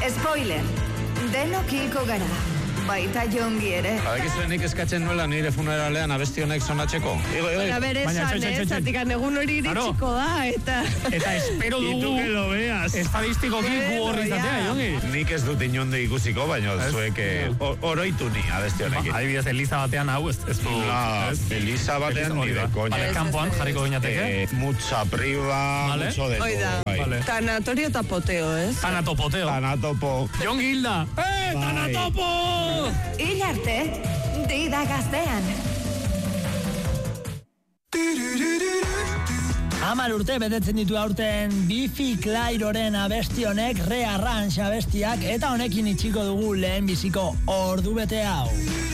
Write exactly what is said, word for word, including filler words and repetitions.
Spoiler, denok hilko gara. Baita Jongi ere. Badakizuenik eskatzen nuela nire funeralean abesti honek sonatzeko. Igo, igo. Baina bere esan, ez, zatikan egun hori iritsiko da, eta... Eta espero dugu... Itu que lo veas. Estadistikoki gu horri zatea, Jongi. Nik ez dut inonde ikusiko, baina zuek oroitu ni abesti honekin. Adibidez, Eliza batean hau, ez du... Eliza batean ni de koña. Vale, kanpoan jarriko gineateke. Mucha priva, mucho de todo. Tanatorio eta poteo, ez? Tanatopoteo. Tanatopo. Jongi Hilda. Eh, Tanatopo! Hil arte, dida gaztean. Hamar urte betetzen ditu aurten Biffy Clyroren abesti honek, Re Arrange abestiak, eta honekin itxiko dugu lehen biziko ordubete hau.